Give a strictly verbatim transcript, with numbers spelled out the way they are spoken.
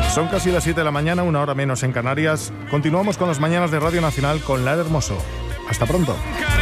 Son casi las siete de la mañana, una hora menos en Canarias. Continuamos con las mañanas de Radio Nacional con Lara Hermoso. Hasta pronto.